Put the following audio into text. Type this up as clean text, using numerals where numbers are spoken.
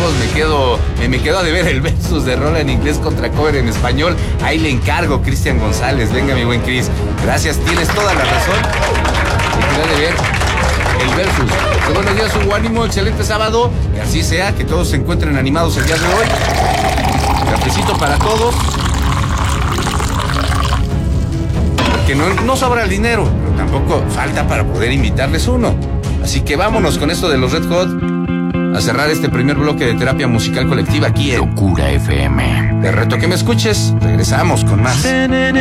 todos me quedo a deber el versus de rola en inglés contra cover en español. Ahí le encargo, Cristian González. Venga, mi buen Cris. Gracias, tienes toda la razón. Me quedo a deber el versus. Pues buenos días, Hugo, ánimo, excelente sábado. Y así sea, que todos se encuentren animados el día de hoy. Cafecito para todos. Porque no sobra el dinero, pero tampoco falta para poder invitarles uno. Así que vámonos con esto de los Red Hot a cerrar este primer bloque de terapia musical colectiva aquí en Locura FM. Te reto que me escuches. Regresamos con más.